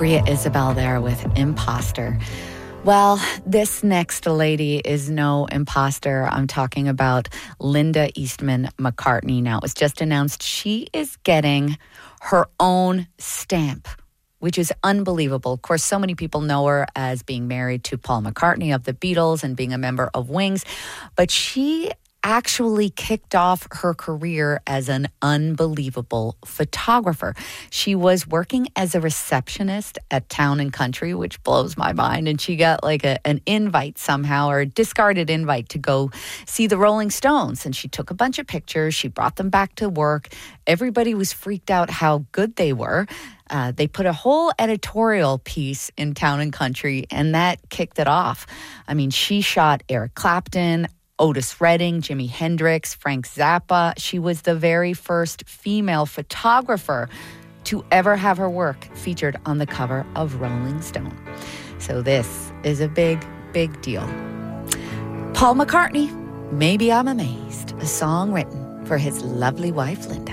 Bria Isabel there with Imposter. Well, this next lady is no imposter. I'm talking about Linda Eastman McCartney. Now, it was just announced she is getting her own stamp, which is unbelievable. Of course, so many people know her as being married to Paul McCartney of the Beatles and being a member of Wings, but she actually kicked off her career as an unbelievable photographer. She was working as a receptionist at Town and Country, which blows my mind. And she got like an invite somehow, or a discarded invite, to go see the Rolling Stones. And she took a bunch of pictures. She brought them back to work. Everybody was freaked out how good they were. They put a whole editorial piece in Town and Country, and that kicked it off. I mean, she shot Eric Clapton, Otis Redding, Jimi Hendrix, Frank Zappa. She was the very first female photographer to ever have her work featured on the cover of Rolling Stone. So this is a big, big deal. Paul McCartney, Maybe I'm Amazed, a song written for his lovely wife, Linda.